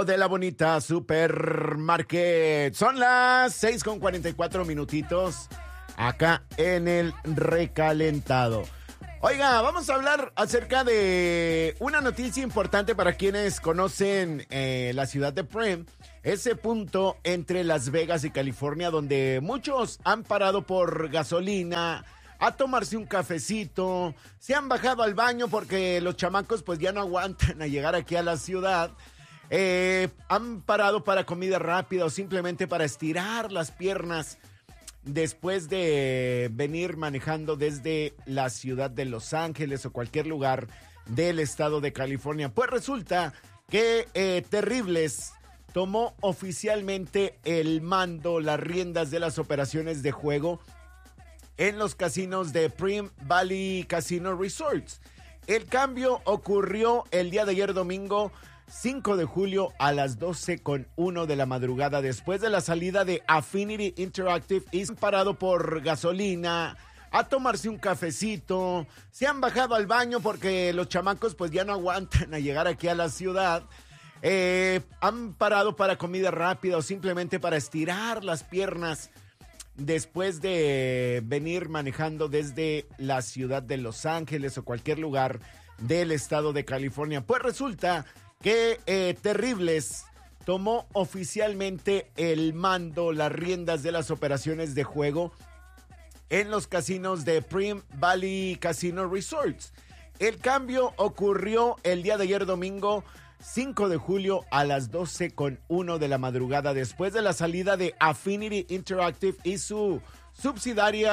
De la bonita Supermarket. Son las 6:44 acá en el recalentado. Oiga, vamos a hablar acerca de una noticia importante para quienes conocen la ciudad de Primm, ese punto entre Las Vegas y California donde muchos han parado por gasolina, a tomarse un cafecito, se han bajado al baño porque los chamacos pues ya no aguantan a llegar aquí a la ciudad. Han parado para comida rápida o simplemente para estirar las piernas después de venir manejando desde la ciudad de Los Ángeles o cualquier lugar del estado de California. Pues resulta que Terribles tomó oficialmente el mando, las riendas de las operaciones de juego en los casinos de Primm Valley Casino Resorts. El cambio ocurrió el día de ayer domingo 5 de julio a las 12:01 de la madrugada, después de la salida de Affinity Interactive. Y se han parado por gasolina, a tomarse un cafecito, se han bajado al baño porque los chamacos pues ya no aguantan a llegar aquí a la ciudad. Han parado para comida rápida o simplemente para estirar las piernas después de venir manejando desde la ciudad de Los Ángeles o cualquier lugar del estado de California. Pues resulta que Terribles tomó oficialmente el mando, las riendas de las operaciones de juego en los casinos de Primm Valley Casino Resorts. El cambio ocurrió el día de ayer domingo 5 de julio a las 12:01 de la madrugada, después de la salida de Affinity Interactive y su subsidiaria